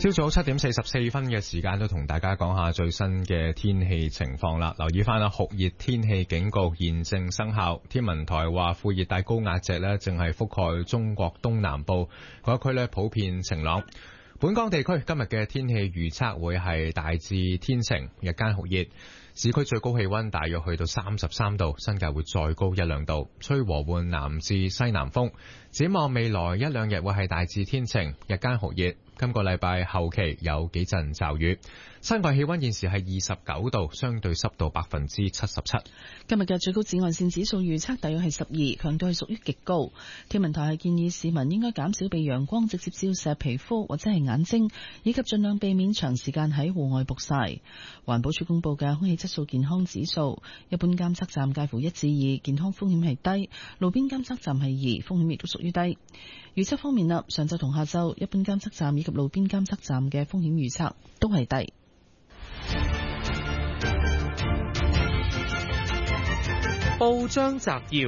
朝早7:44嘅時間都同大家講下最新嘅天氣情況啦。留意翻啦，酷熱天氣警告現正生效。天文台話副熱帶高壓脊呢正係覆蓋中國東南部嗰一區呢，普遍晴朗。本港地區今日嘅天氣預測會係大致天晴，日間酷熱，市區最高氣溫大約去到33度，新界會再高1-2度，吹和緩南至西南風。展望未來1-2日會係大致天晴，日間酷熱。今個禮拜後期有幾陣驟雨。室外氣溫現時係29度，相對濕度77%。 今日嘅最高紫外線指數預測大約係12，強度係屬於極高。天文台係建議市民應該減少被陽光直接照射皮膚或者係眼睛，以及盡量避免長時間喺戶外曝曬。環保署公布嘅空氣質素健康指數，一般監測站介乎1至2，健康風險係低；路邊監測站係2，風險亦都屬於低。預測方面啦，上晝同下晝一般監測站以及路邊監測站嘅風險預測都係低。 報章摘要：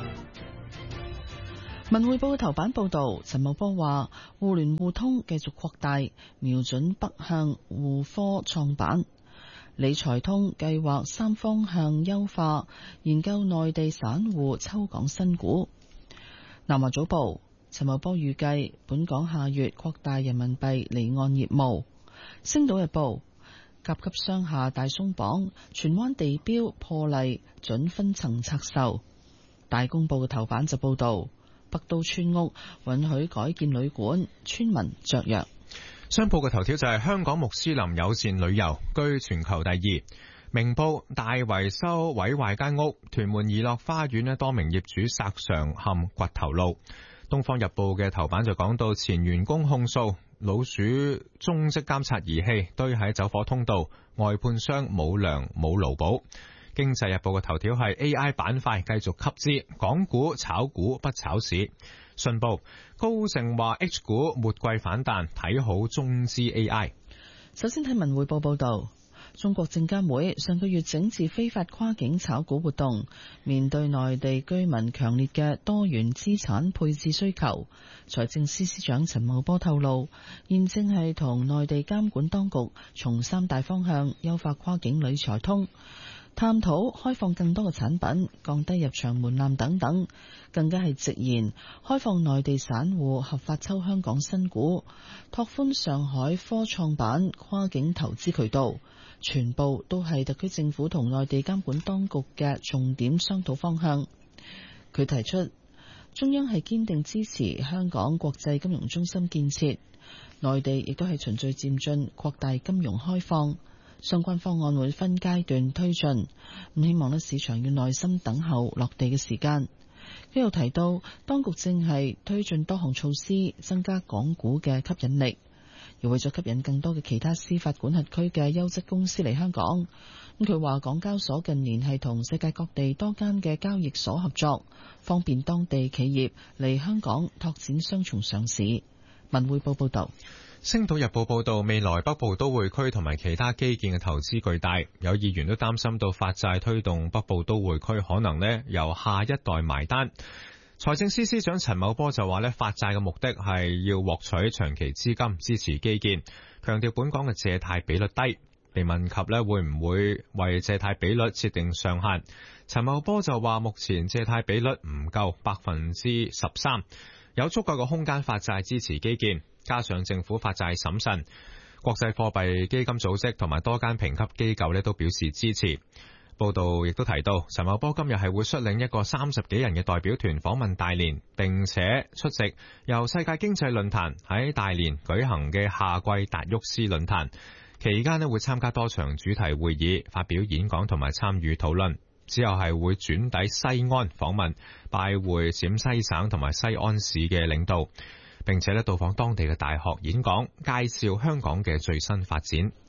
文匯報嘅頭版報道，陳茂波話互聯互通繼續擴大，瞄準北向互科創板。理財通計劃3方向優化，研究內地散戶抽港新股。南華早報，陳茂波預計本港下月擴大人民幣離岸業務。星島日報，甲級商廈大鬆綁，荃灣地標破例准分層拆售。大公報嘅頭版就報道，北都村屋允許改建旅館，村民雀躍。 商報嘅頭條就係香港穆斯林友善旅遊居全球第2。明報，大維修毀壞間屋，屯門怡樂花園多名業主索償陷掘頭路。東方日報嘅頭版就講到前員工控訴老鼠蹤跡監察儀器堆喺走火通道，外判商冇糧冇勞保。經濟日報嘅頭條係 AI 板塊繼續吸資，港股炒股不炒市。信報，高盛話 H 股末季反彈，睇好中資 AI。 首先睇文匯報報道。中國證監會上個月整治非法跨境炒股活動，面對內地居民強烈嘅多元資產配置需求，財政司司長陳茂波透露，現正係同內地監管當局從3大方向優化跨境理財通，探討開放更多嘅產品，降低入場門檻等等，更加係直言開放內地散戶合法抽香港新股，拓寬上海科創板跨境投資渠道。全部都係特區政府同內地監管當局嘅重點商討方向。佢提出，中央係堅定支持香港國際金融中心建設，內地亦都係循序漸進擴大金融開放，相關方案會分階段推進。咁希望市場要耐心等候落地嘅時間。佢又提到，當局正係推進多項措施，增加港股嘅吸引力。又為咗吸引更多嘅其他司法管轄區嘅優質公司嚟香港，咁佢話港交所近年係同世界各地多間嘅交易所合作，方便當地企業嚟香港拓展雙重上市。文匯報報道。 星島日報報道，未來北部都會區同埋其他基建嘅投資巨大，有議員都擔心到發債推動北部都會區可能由下一代埋單。財政司司長陳茂波就話發債嘅目的係要獲取長期資金支持基建，強調本港嘅借貸比率低。被問及會唔會為借貸比率設定上限，陳茂波就話目前借貸比率唔夠13%，有足夠嘅空間發債支持基建，加上政府發債審慎，國際貨幣基金組織同埋多間評級機構都表示支持。報道亦都提到，陳茂波今日係會率領一個30幾人嘅代表團訪問大連，並且出席由世界經濟論壇喺大連舉行嘅夏季達沃斯論壇，期間會參加多場主題會議，發表演講同埋參與討論。之後係會轉抵西安訪問，拜會陝西省同埋西安市嘅領導，並且到訪當地嘅大學演講，介紹香港嘅最新發展。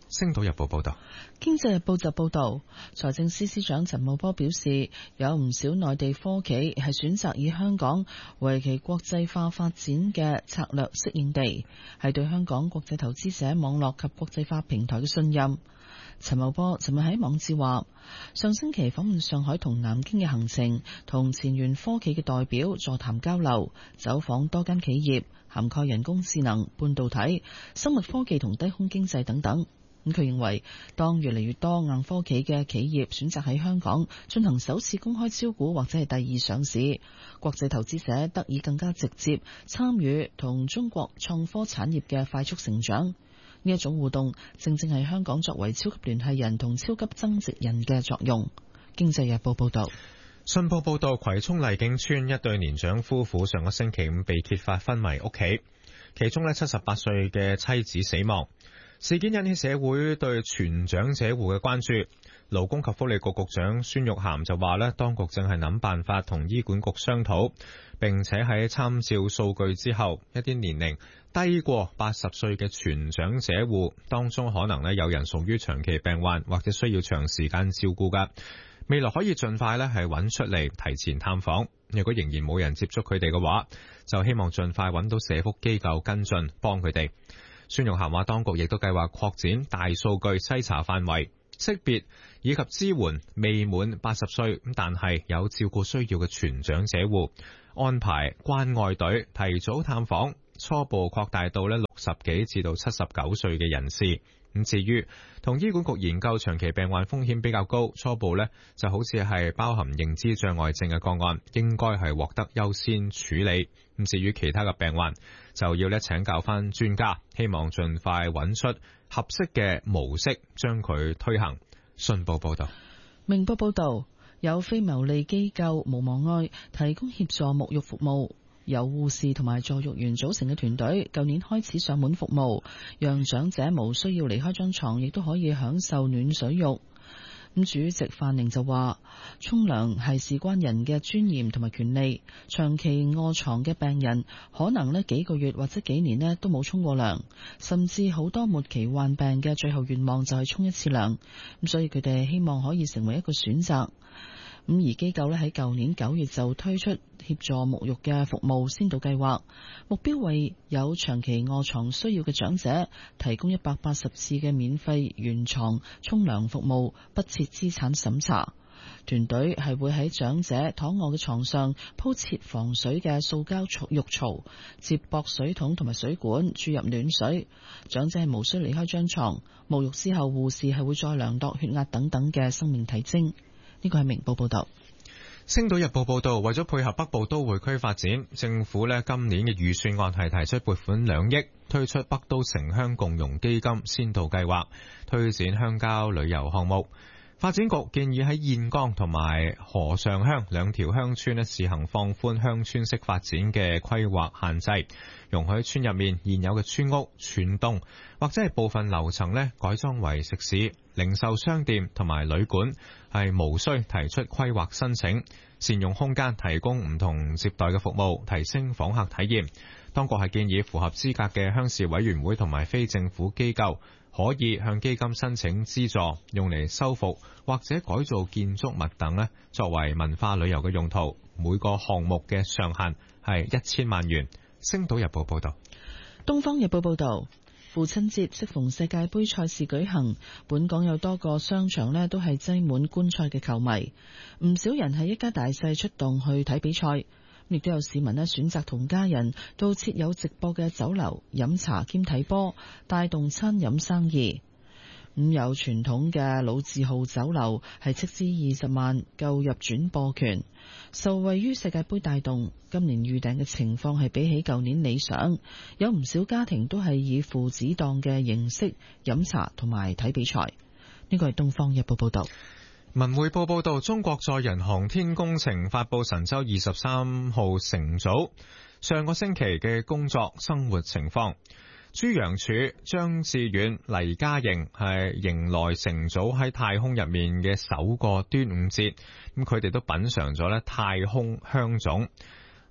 星島日報報道。 經濟日報就報道，財政司司長陳茂波表示，有唔少內地科企係選擇以香港為其國際化發展嘅策略適應地，係對香港國際投資者網絡及國際化平台嘅信任。陳茂波尋日喺網誌話，上星期訪問上海同南京嘅行程，同前沿科企嘅代表座談交流，走訪多間企業，涵蓋人工智能、半導體、生物科技同低空經濟等等。咁佢認為，當越嚟越多硬科技嘅企業選擇喺香港進行首次公開招股或者係第二上市，國際投資者得以更加直接參與同中國創科產業嘅快速成長。呢一種互動正正係香港作為超級聯繫人同超級增值人嘅作用。經濟日報報道。 信報報道，葵涌麗景村一對年長夫婦上個星期五被揭發昏迷屋企，其中78歲嘅妻子死亡。事件引起社會對全長者戶嘅關注。勞工及福利局局長孫玉菡就話咧，當局正係諗辦法同醫管局商討，並且喺參照數據之後，一啲年齡低過80歲嘅全長者戶當中，可能有人屬於長期病患或者需要長時間照顧㗎。未來可以盡快係揾出嚟提前探訪。如果仍然冇人接觸佢哋嘅話，就希望盡快揾到社福機構跟進幫佢哋。孫玉菡話，當局亦都計劃擴展大數據篩查範圍，識別以及支援未滿80歲但係有照顧需要嘅全長者戶，安排關愛隊提早探訪，初步擴大到60幾至到79歲嘅人士。咁至於同醫管局研究長期病患風險比較高，初步就好似係包含認知障礙症嘅個案，應該係獲得優先處理。咁至於其他嘅病患，就要請教翻專家，希望盡快揾出合適嘅模式，將佢推行。信報報道。 明報報道，有非牟利機構無望愛提供協助沐浴服務。由護士同埋助育員組成嘅團隊，舊年開始上門服務，讓長者無需要離開張床，亦都可以享受暖水浴。咁主席范寧就話，沖涼係事關人嘅尊嚴同埋權利，長期臥床嘅病人可能幾個月或者幾年都冇沖過涼，甚至好多末期患病嘅最後願望就係沖一次涼。咁所以佢哋希望可以成為一個選擇。咁而機構喺舊年9月就推出協助沐浴嘅服務先導計劃，目標為有長期臥床需要嘅長者提供180次嘅免費原床沖涼服務，不設資產審查。團隊係會喺長者躺臥嘅床上鋪設防水嘅塑膠浴槽，接駁水桶同埋水管注入暖水，長者係無需離開張床。沐浴之後，護士係會再量度血壓等等嘅生命體徵。呢個係明報報道。 星島日報報道，為咗配合北部都會區發展，政府今年嘅預算案係提出撥款2億，推出北都城鄉共融基金先導計劃，推展鄉郊旅遊項目。發展局建議喺燕崗同埋河上鄉兩條鄉村試行放寬鄉村式發展嘅規劃限制，容許村入面現有嘅村屋、全棟或者係部分樓層改裝為食肆、零售商店同埋旅館，係無需提出規劃申請，善用空間提供唔同接待嘅服務，提升訪客體驗。當局係建議符合資格嘅鄉事委員會同埋非政府機構可以向基金申請資助，用嚟修復或者改造建築物等作為文化旅遊嘅用途。每個項目嘅上限係1000萬元。星島日報報道。 東方日報報道，父親節適逢世界盃賽事舉行，本港有多個商場都係擠滿觀賽嘅球迷，唔少人係一家大細出動去睇比賽。亦都有市民選擇同家人到設有直播嘅酒樓飲茶兼睇波，帶動餐飲生意。有傳統嘅老字號酒樓係斥資20萬購入轉播權，受惠於世界盃帶動，今年預訂嘅情況係比起舊年理想。有唔少家庭都係以父子檔嘅形式飲茶同埋睇比賽。呢個係東方日報報道。 文匯報報道，中國載人航天工程發布神舟23號乘組上個星期嘅工作生活情況。朱楊柱、張志遠、黎嘉瑩係迎來乘組喺太空入面嘅首個端午節，咁佢哋都品嘗咗太空香粽。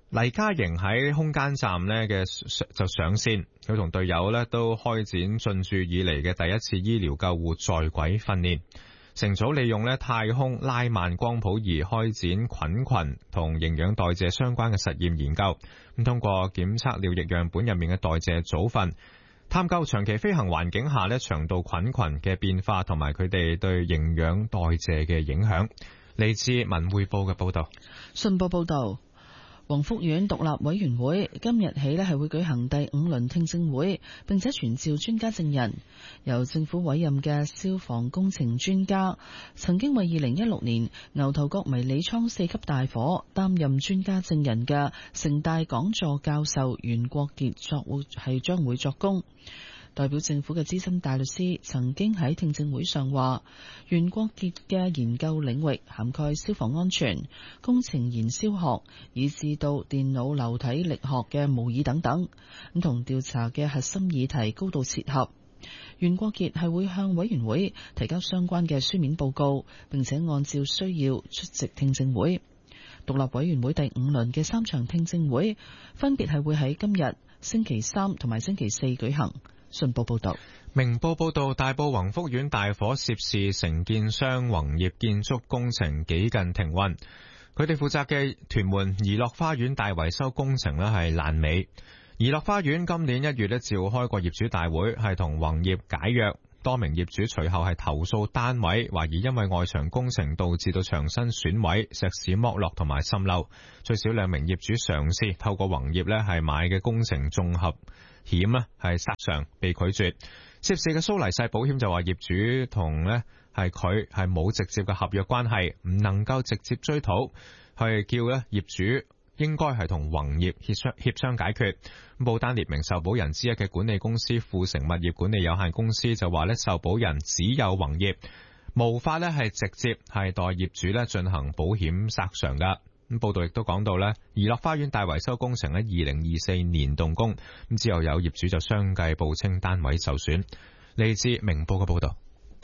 黎嘉瑩喺空間站呢就上線，佢同隊友呢都開展進駐以嚟嘅第一次醫療救護在軌訓練。成組利用太空拉曼光譜儀開展菌群同營養代謝相關嘅實驗研究，咁通過檢測尿液樣本入面嘅代謝組分，探究長期飛行環境下腸道菌群嘅變化同埋佢哋對營養代謝嘅影響。嚟自文匯報嘅報道。 信報報道，宏福苑獨立委員會今日起係會舉行第5輪聽證會，並且傳召專家證人。由政府委任嘅消防工程專家，曾經為2016年牛頭角迷你倉4級大火擔任專家證人嘅城大講座教授袁國傑將會作供。代表政府嘅資深大律師曾經喺聽證會上話，袁國傑嘅研究領域涵蓋消防安全、工程燃燒學，以至到電腦流體力學嘅模擬等等，咁同調查嘅核心議題高度切合。袁國傑係會向委員會提交相關嘅書面報告，並且按照需要出席聽證會。獨立委員會第5輪嘅3場聽證會，分別係會喺今日、星期3同埋星期4舉行。信報報道。 明報報道，大埔宏福苑大火涉事承建商宏業建築工程幾近停運，佢哋負責嘅屯門怡樂花園大維修工程係爛尾。怡樂花園今年1月召開過業主大會，係同宏業解約。多名業主隨後係投訴單位，懷疑因為外牆工程導致到牆身損毀、石屎剝落同埋滲漏。最少2名業主嘗試透過宏業係買嘅工程綜合險係索償被拒絕。涉事嘅蘇黎世保險就話業主同係佢係冇直接嘅合約關係，唔能夠直接追討，係叫業主應該係同宏業協商解決。報單列明受保人之一嘅管理公司富城物業管理有限公司就話受保人只有宏業，無法係直接係代業主進行保險索償噶。咁報道亦都講到怡樂花園大維修工程喺2024年動工，咁之後有業主就相繼報稱單位受損。嚟自明報嘅報道。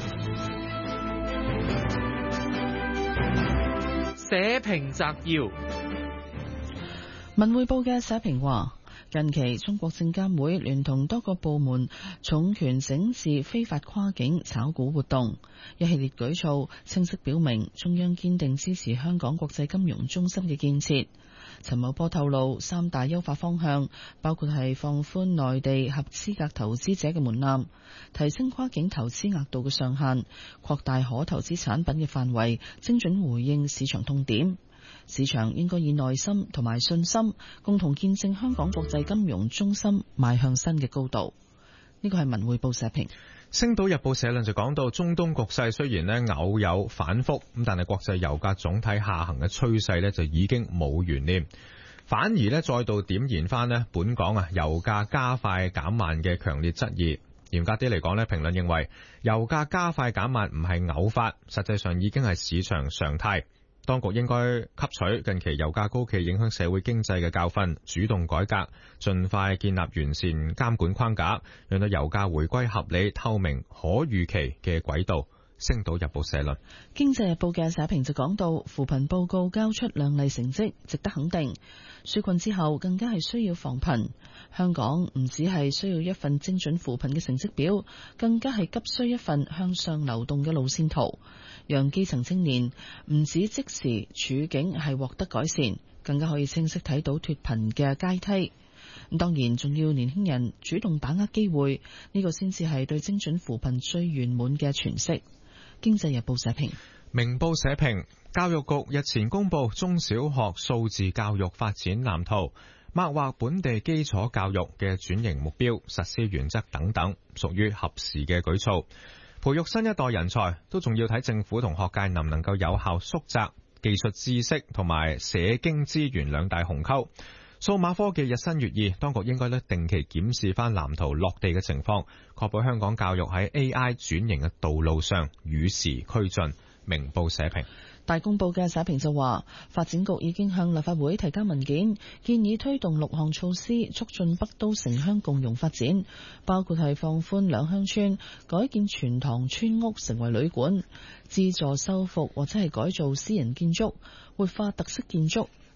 社評摘要。 文匯報嘅社評話，近期中國證監會聯同多個部門重拳整治非法跨境炒股活動，一系列舉措清晰表明中央堅定支持香港國際金融中心嘅建設。陳茂波透露3大優化方向，包括係放寬內地合資格投資者嘅門檻，提升跨境投資額度嘅上限，擴大可投資產品嘅範圍，精準回應市場痛點。市場應該以耐心同埋信心，共同見證香港國際金融中心邁向新嘅高度。呢個係文匯報社評。 星島日報社論就講到，中東局勢雖然偶有反覆，咁但係國際油價總體下行嘅趨勢就已經冇懸念，反而再度點燃翻本港油價加快減慢嘅強烈質疑。嚴格啲嚟講評論認為油價加快減慢唔係偶發，實際上已經係市場常態。當局應該吸取近期油價高企影響社會經濟嘅教訓，主動改革，盡快建立完善監管框架，讓到油價回歸合理、透明、可預期嘅軌道。星島日報社論。 經濟日報嘅社評就講到，扶貧報告交出亮麗成績，值得肯定。紓困之後更加係需要防貧。香港唔只係需要一份精準扶貧嘅成績表，更加係急需一份向上流動嘅路線圖，讓基層青年唔止即時處境係獲得改善，更加可以清晰睇到脫貧嘅階梯。當然仲要年輕人主動把握機會，呢個先至係對精準扶貧最圓滿嘅詮釋。經濟日報社評。 明報社評，教育局日前公布中小學數字教育發展藍圖，擘劃本地基礎教育嘅轉型目標、實施原則等等，屬於合時嘅舉措。培育新一代人才都仲要睇政府同學界能唔能夠有效縮窄技術知識同埋社經資源兩大鴻溝。數碼科技日新月異，當局應該定期檢視翻藍圖落地嘅情況，確保香港教育喺 AI 轉型嘅道路上與時俱進。明報社評。 大公報嘅社評就話，發展局已經向立法會提交文件，建議推動6項措施，促進北都城鄉共融發展，包括係放寬兩鄉村改建全堂村屋成為旅館，資助修復或者係改造私人建築，活化特色建築，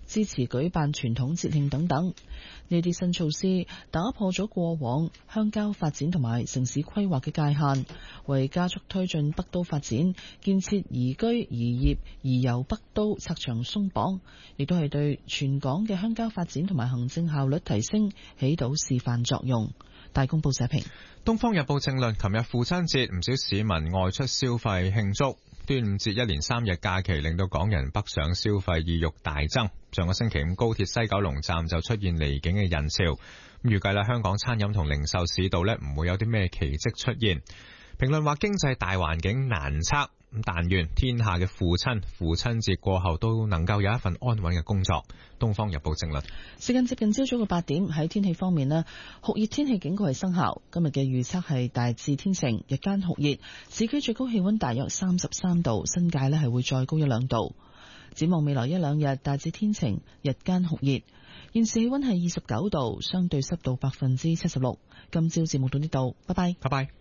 支持舉辦傳統節慶等等。呢啲新措施打破咗過往鄉郊發展同埋城市規劃嘅界限，為加速推進北都發展、建設宜居宜業宜遊北都拆牆鬆綁，亦都係對全港嘅鄉郊發展同埋行政效率提升起到示範作用。大公報社評。 東方日報政論，琴日父親節，唔少市民外出消費慶祝。端午節一連3日假期令到港人北上消費意欲大增。上個星期五高鐵西九龍站就出現離境嘅人潮。預計啦，香港餐飲同零售市道呢唔會有啲咩奇蹟出現。評論話經濟大環境難測，但願天下嘅父親節過後都能夠有一份安穩嘅工作。東方日報政論。 時間接近朝早嘅8點，喺天氣方面呢，酷熱天氣警告係生效。今日嘅預測係大致天晴，日間酷熱，市區最高氣溫大約33度，新界呢係會再高1-2度。展望未來1-2日，大致天晴，日間酷熱。現時氣溫係29度，相對濕度76%。今朝節目到呢度，拜拜。 拜拜。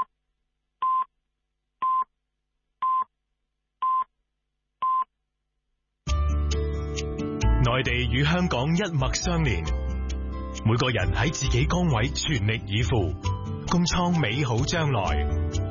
內地與香港一脈相連，每個人喺自己崗位全力以赴，共創美好將來。